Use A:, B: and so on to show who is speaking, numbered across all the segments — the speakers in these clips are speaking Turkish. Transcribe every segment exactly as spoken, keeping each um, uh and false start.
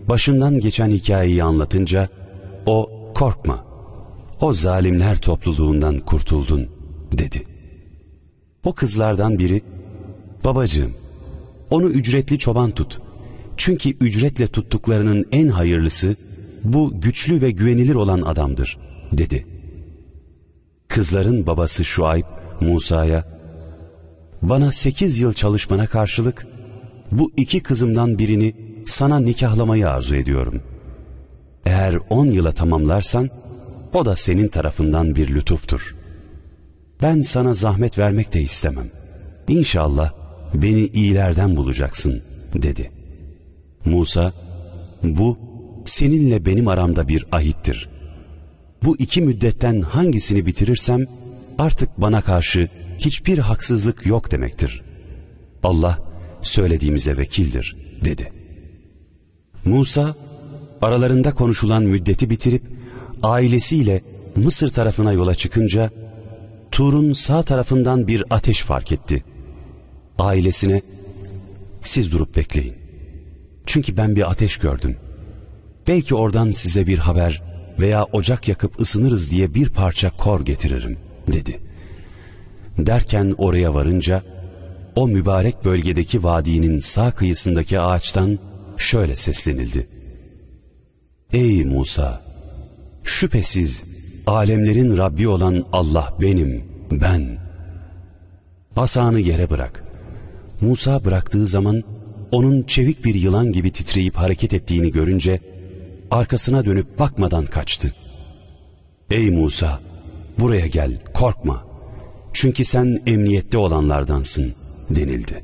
A: başından geçen hikayeyi anlatınca o korkma, o zalimler topluluğundan kurtuldun dedi. O kızlardan biri babacığım onu ücretli çoban tut. Çünkü ücretle tuttuklarının en hayırlısı bu güçlü ve güvenilir olan adamdır dedi. Kızların babası Şuayb Musa'ya bana sekiz yıl çalışmana karşılık bu iki kızımdan birini sana nikahlamayı arzu ediyorum. Eğer on yıla tamamlarsan o da senin tarafından bir lütuftur. Ben sana zahmet vermek de istemem. İnşallah beni iyilerden bulacaksın dedi. Musa, bu seninle benim aramda bir ahittir. Bu iki müddetten hangisini bitirirsem artık bana karşı hiçbir haksızlık yok demektir. Allah söylediğimize vekildir dedi. Musa aralarında konuşulan müddeti bitirip ailesiyle Mısır tarafına yola çıkınca Tur'un sağ tarafından bir ateş fark etti. Ailesine siz durup bekleyin. Çünkü ben bir ateş gördüm. Belki oradan size bir haber veya ocak yakıp ısınırız diye bir parça kor getiririm dedi. Derken oraya varınca o mübarek bölgedeki vadinin sağ kıyısındaki ağaçtan şöyle seslenildi. Ey Musa! Şüphesiz alemlerin Rabbi olan Allah benim, ben. Asanı yere bırak. Musa bıraktığı zaman onun çevik bir yılan gibi titreyip hareket ettiğini görünce arkasına dönüp bakmadan kaçtı. Ey Musa! Buraya gel, korkma. Çünkü sen emniyette olanlardansın denildi.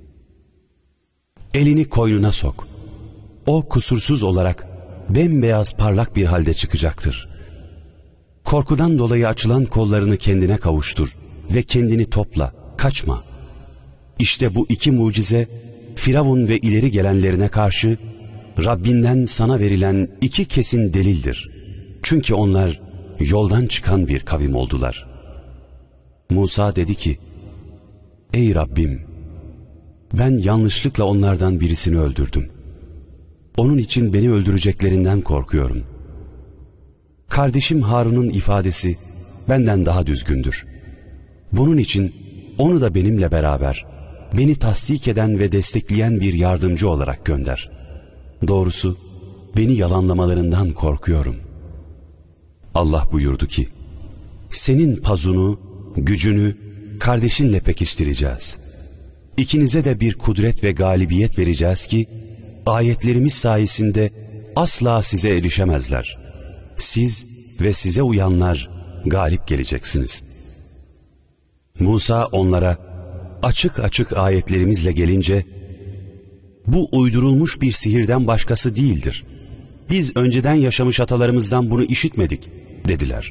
A: Elini koynuna sok. O kusursuz olarak bembeyaz parlak bir halde çıkacaktır. Korkudan dolayı açılan kollarını kendine kavuştur ve kendini topla, kaçma. İşte bu iki mucize Firavun ve ileri gelenlerine karşı Rabbinden sana verilen iki kesin delildir. Çünkü onlar yoldan çıkan bir kavim oldular. Musa dedi ki, ey Rabbim, ben yanlışlıkla onlardan birisini öldürdüm. Onun için beni öldüreceklerinden korkuyorum. Kardeşim Harun'un ifadesi benden daha düzgündür. Bunun için onu da benimle beraber, beni tasdik eden ve destekleyen bir yardımcı olarak gönder. Doğrusu beni yalanlamalarından korkuyorum. Allah buyurdu ki, senin pazunu, gücünü kardeşinle pekiştireceğiz. İkinize de bir kudret ve galibiyet vereceğiz ki, ayetlerimiz sayesinde asla size erişemezler. Siz ve size uyanlar galip geleceksiniz. Musa onlara açık açık ayetlerimizle gelince, bu uydurulmuş bir sihirden başkası değildir. Biz önceden yaşamış atalarımızdan bunu işitmedik dediler.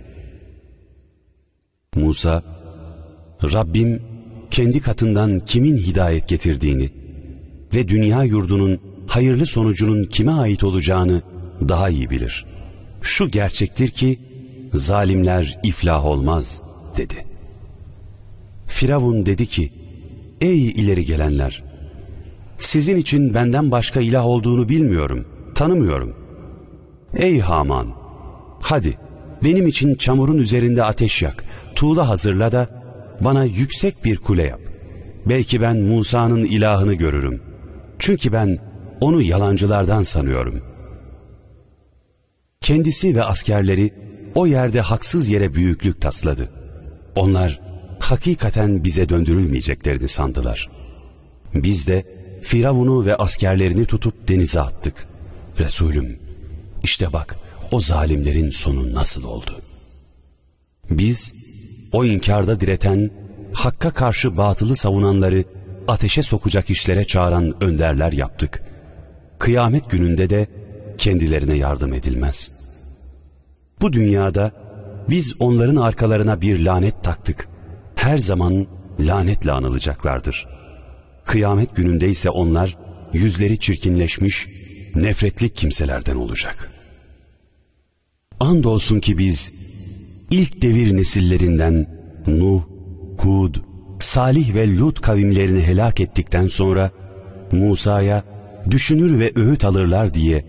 A: Musa, Rabbim kendi katından kimin hidayet getirdiğini ve dünya yurdunun hayırlı sonucunun kime ait olacağını daha iyi bilir. Şu gerçektir ki zalimler iflah olmaz dedi. Firavun dedi ki, ey ileri gelenler, sizin için benden başka ilah olduğunu bilmiyorum, tanımıyorum. Ey Haman, hadi benim için çamurun üzerinde ateş yak, tuğla hazırla da bana yüksek bir kule yap. Belki ben Musa'nın ilahını görürüm. Çünkü ben onu yalancılardan sanıyorum. Kendisi ve askerleri o yerde haksız yere büyüklük tasladı. Onlar hakikaten bize döndürülmeyeceklerini sandılar. Biz de Firavun'u ve askerlerini tutup denize attık. Resulüm, işte bak o zalimlerin sonu nasıl oldu. Biz o inkarda direten, hakka karşı batılı savunanları ateşe sokacak işlere çağıran önderler yaptık. Kıyamet gününde de kendilerine yardım edilmez. Bu dünyada biz onların arkalarına bir lanet taktık. Her zaman lanetle anılacaklardır. Kıyamet gününde ise onlar yüzleri çirkinleşmiş, nefretli kimselerden olacak. Andolsun ki biz ilk devir nesillerinden Nuh, Hud, Salih ve Lut kavimlerini helak ettikten sonra Musa'ya düşünür ve öğüt alırlar diye